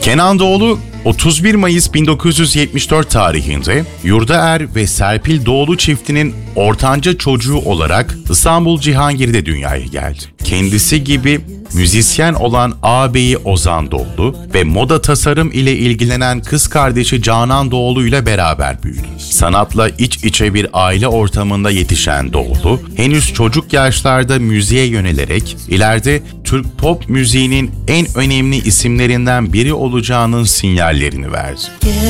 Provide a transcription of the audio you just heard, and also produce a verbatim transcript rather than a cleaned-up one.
Kenan Doğulu, otuz bir Mayıs bin dokuz yüz yetmiş dört tarihinde Yurdaer ve Serpil Doğulu çiftinin ortanca çocuğu olarak İstanbul Cihangir'de dünyaya geldi. Kendisi gibi müzisyen olan ağabeyi Ozan Doğulu ve moda tasarım ile ilgilenen kız kardeşi Canan Doğulu ile beraber büyüdü. Sanatla iç içe bir aile ortamında yetişen Doğulu, henüz çocuk yaşlarda müziğe yönelerek ileride Türk pop müziğinin en önemli isimlerinden biri olacağının sinyallerini verdi.